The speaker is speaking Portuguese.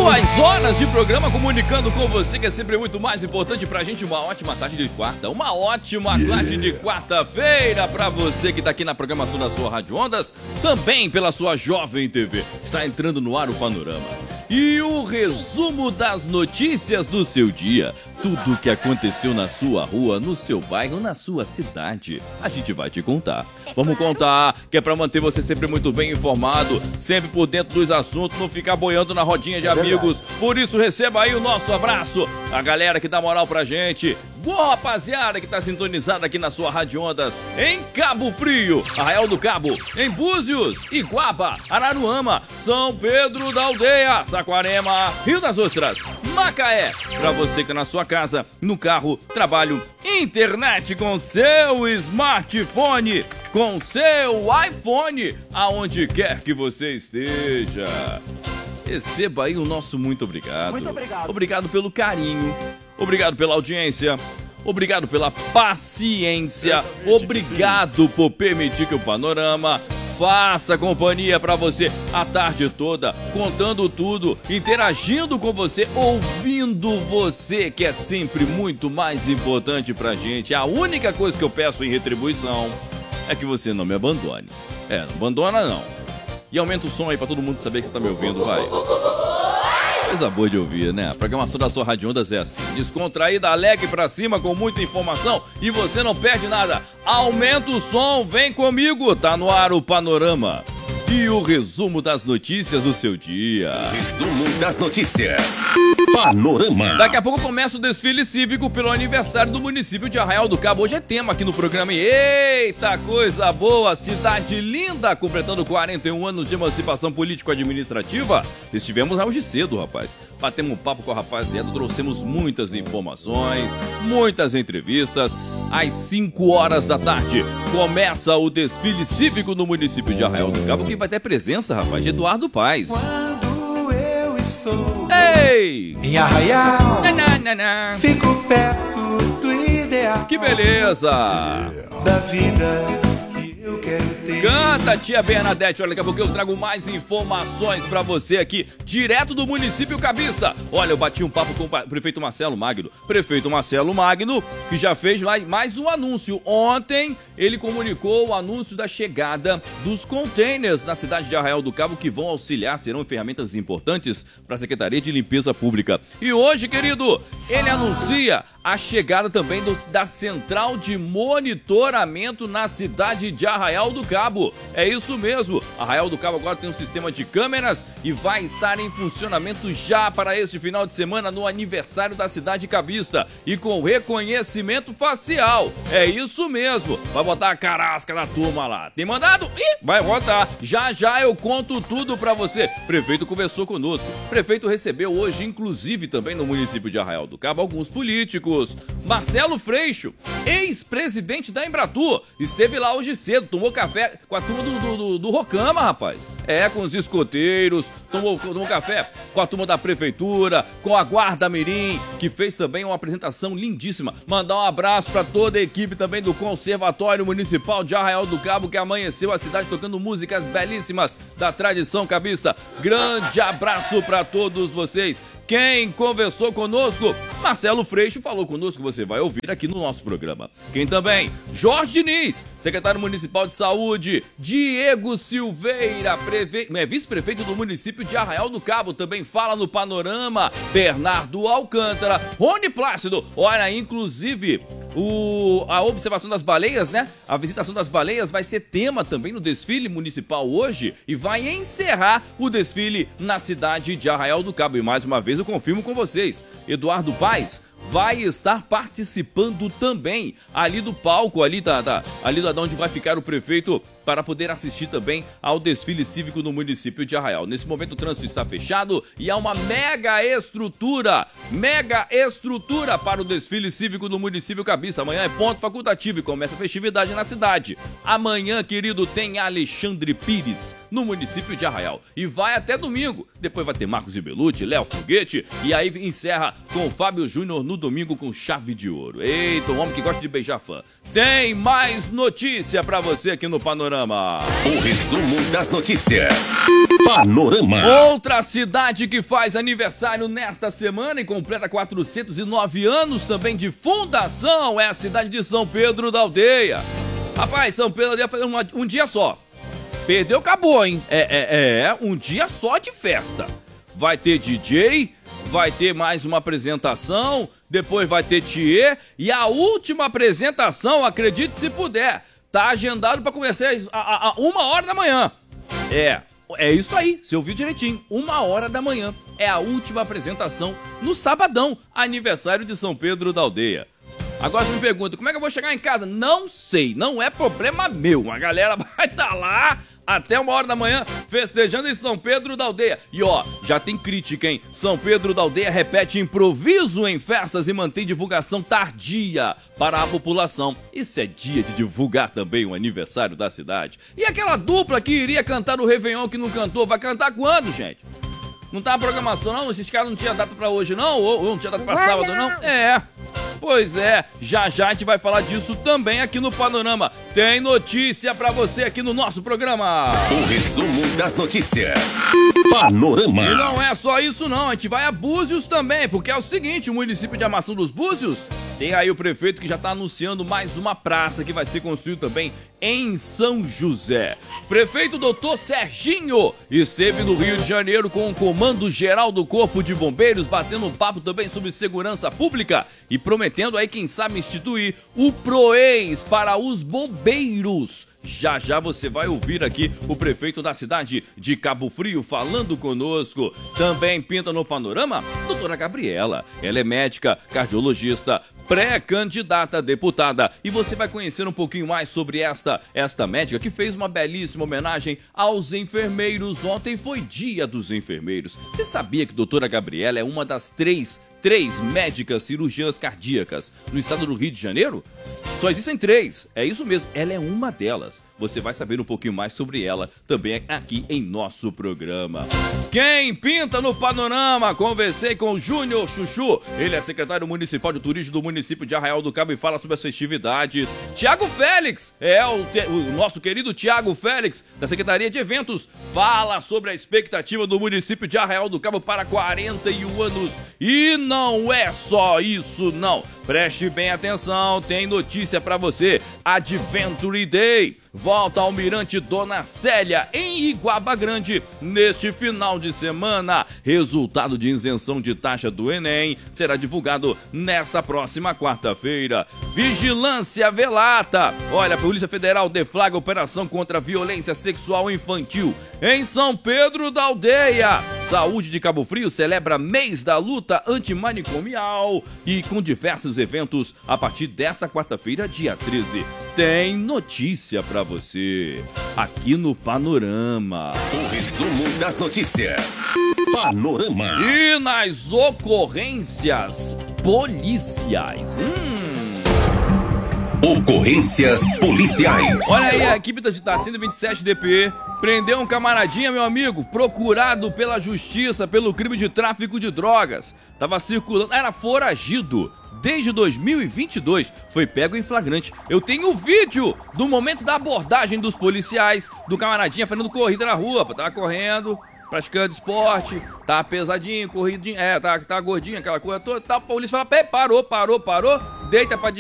2 horas de programa comunicando com você, que é sempre muito mais importante pra gente. Uma ótima tarde de quarta, uma ótima tarde de quarta-feira pra você que tá aqui na programação da sua Rádio Ondas, também pela sua Jovem TV. Está entrando no ar o Panorama. E o resumo das notícias do seu dia. Tudo o que aconteceu na sua rua, no seu bairro, na sua cidade. A gente vai te contar. Vamos contar, que é pra manter você sempre muito bem informado, sempre por dentro dos assuntos, não ficar boiando na rodinha de amigos. Por isso, receba aí o nosso abraço. A galera que dá moral pra gente. Boa rapaziada que tá sintonizada aqui na sua Rádio Ondas, em Cabo Frio, Arraial do Cabo, em Búzios, Iguaba, Araruama, São Pedro da Aldeia, Saquarema, Rio das Ostras, Macaé. Pra você que tá na sua casa, no carro, trabalho, internet com seu smartphone, com seu iPhone, aonde quer que você esteja. Receba aí o nosso muito obrigado. Muito obrigado. Obrigado pelo carinho. Obrigado pela audiência. Obrigado pela paciência. Obrigado por permitir que o Panorama faça companhia pra você a tarde toda, contando tudo, interagindo com você, ouvindo você, que é sempre muito mais importante pra gente. A única coisa que eu peço em retribuição é que você não me abandone. Não abandona não. E aumenta o som aí pra todo mundo saber que você tá me ouvindo, vai. Coisa boa de ouvir, né? A programação da sua Rádio Ondas é assim. Descontraída, alegre pra cima, com muita informação e você não perde nada. Aumenta o som, vem comigo. Tá no ar o Panorama. E o resumo das notícias do seu dia. Resumo das notícias. Panorama. Daqui a pouco começa o desfile cívico pelo aniversário do município de Arraial do Cabo. Hoje é tema aqui no programa. E eita, coisa boa! Cidade linda, completando 41 anos de emancipação político-administrativa. Estivemos hoje cedo, rapaz. Batemos um papo com a rapaziada, trouxemos muitas informações, muitas entrevistas. Às 5 horas da tarde, começa o desfile cívico no município de Arraial do Cabo, que vai ter presença, rapaz, de Eduardo Paes. Quando eu estou em Arraial, fico perto do ideal. Que beleza! Da vida que eu quero ter. Canta, tia Bernadette. Olha, daqui a pouco eu trago mais informações pra você aqui, direto do município Cabiça. Olha, eu bati um papo com o prefeito Marcelo Magno. Prefeito Marcelo Magno, que já fez mais um anúncio. Ontem, ele comunicou o anúncio da chegada dos containers na cidade de Arraial do Cabo, que vão auxiliar, serão ferramentas importantes para a Secretaria de Limpeza Pública. E hoje, querido, ele anuncia a chegada também da Central de Monitoramento na cidade de Arraial do Cabo. É isso mesmo, Arraial do Cabo agora tem um sistema de câmeras e vai estar em funcionamento já para este final de semana no aniversário da cidade cabista e com reconhecimento facial. É isso mesmo, vai botar a carasca da turma lá. Tem mandado? Ih, vai botar. Já já eu conto tudo pra você. Prefeito conversou conosco. Prefeito recebeu hoje, inclusive também no município de Arraial do Cabo, alguns políticos. Marcelo Freixo, ex-presidente da Embratur, esteve lá hoje cedo, tomou café com a turma do Rocama, rapaz. Com os escoteiros, tomou café com a turma da prefeitura, com a Guarda Mirim, que fez também uma apresentação lindíssima. Mandar um abraço pra toda a equipe também do Conservatório Municipal de Arraial do Cabo, que amanheceu a cidade tocando músicas belíssimas da tradição cabista. Grande abraço pra todos vocês. Quem conversou conosco? Marcelo Freixo falou conosco, você vai ouvir aqui no nosso programa. Quem também? Jorge Diniz, secretário municipal de saúde. Diego Silveira, vice-prefeito do município de Arraial do Cabo, também fala no Panorama. Bernardo Alcântara, Rony Plácido, olha, inclusive a observação das baleias, né? A visitação das baleias vai ser tema também no desfile municipal hoje e vai encerrar o desfile na cidade de Arraial do Cabo. E mais uma vez eu confirmo com vocês, Eduardo Paes vai estar participando também ali do palco, ali da onde vai ficar o prefeito, para poder assistir também ao desfile cívico no município de Arraial. Nesse momento o trânsito está fechado e há uma mega estrutura para o desfile cívico no município Cabiça. Amanhã é ponto facultativo e começa a festividade na cidade. Amanhã, querido, tem Alexandre Pires, no município de Arraial. E vai até domingo. Depois vai ter Marcos Ibelucci, Léo Foguete e aí encerra com o Fábio Júnior no domingo com chave de ouro. Eita, um homem que gosta de beijar fã. Tem mais notícia pra você aqui no Panorama. O resumo das notícias. Panorama. Outra cidade que faz aniversário nesta semana e completa 409 anos também de fundação é a cidade de São Pedro da Aldeia. Rapaz, São Pedro da Aldeia fazer um dia só. Perdeu, acabou, hein? Um dia só de festa. Vai ter DJ, vai ter mais uma apresentação, depois vai ter tiê e a última apresentação, acredite se puder, tá agendado para começar a 1h da manhã. É isso aí, você ouviu direitinho, 1h da manhã é a última apresentação no sabadão, aniversário de São Pedro da Aldeia. Agora você me pergunta, como é que eu vou chegar em casa? Não sei, não é problema meu. A galera vai estar lá até 1h da manhã festejando em São Pedro da Aldeia. E ó, já tem crítica, hein? São Pedro da Aldeia repete improviso em festas e mantém divulgação tardia para a população. Isso é dia de divulgar também o aniversário da cidade. E aquela dupla que iria cantar no Réveillon que não cantou, vai cantar quando, gente? Não tá na programação não? Esses caras não tinham data pra hoje não? Ou não tinha data pra sábado não? Pois é, já a gente vai falar disso também aqui no Panorama. Tem notícia pra você aqui no nosso programa. O resumo das notícias. Panorama. E não é só isso não, a gente vai a Búzios também, porque é o seguinte, o município de Armação dos Búzios tem aí o prefeito que já está anunciando mais uma praça que vai ser construída também em São José. Prefeito Dr. Serginho esteve no Rio de Janeiro com o Comando Geral do Corpo de Bombeiros, batendo um papo também sobre segurança pública e prometendo aí, quem sabe, instituir o PROES para os bombeiros. Já já você vai ouvir aqui o prefeito da cidade de Cabo Frio falando conosco. Também pinta no Panorama doutora Gabriela. Ela é médica, cardiologista, pré-candidata a deputada. E você vai conhecer um pouquinho mais sobre esta médica que fez uma belíssima homenagem aos enfermeiros. Ontem foi Dia dos Enfermeiros. Você sabia que doutora Gabriela é uma das três médicas cirurgiãs cardíacas no estado do Rio de Janeiro? Só existem 3, é isso mesmo, ela é uma delas. Você vai saber um pouquinho mais sobre ela também aqui em nosso programa. Quem pinta no Panorama? Conversei com o Júnior Chuchu, ele é secretário municipal de turismo do município de Arraial do Cabo e fala sobre as festividades. Tiago Félix, o nosso querido Tiago Félix, da Secretaria de Eventos, fala sobre a expectativa do município de Arraial do Cabo para 41 anos. E não é só isso, não. Preste bem atenção, tem notícia pra você. Adventure Day volta ao Mirante Dona Célia, em Iguaba Grande, neste final de semana. Resultado de isenção de taxa do Enem será divulgado nesta próxima quarta-feira. Vigilância Velata. Olha, a Polícia Federal deflagra operação contra a violência sexual infantil em São Pedro da Aldeia. Saúde de Cabo Frio celebra mês da luta antimanicomial e com diversos eventos a partir dessa quarta-feira, dia 13. Tem notícia pra você aqui no Panorama. O resumo das notícias. Panorama. E nas ocorrências policiais. Ocorrências policiais. Olha aí, a equipe da 127 DP prendeu um camaradinha, meu amigo, procurado pela justiça pelo crime de tráfico de drogas. Tava circulando, era foragido. Desde 2022, foi pego em flagrante. Eu tenho o vídeo do momento da abordagem dos policiais, do camaradinha fazendo corrida na rua, tava correndo, praticando esporte, tá pesadinho, corridinho, tá gordinho, aquela coisa toda, tá, a polícia fala, parou, deita pra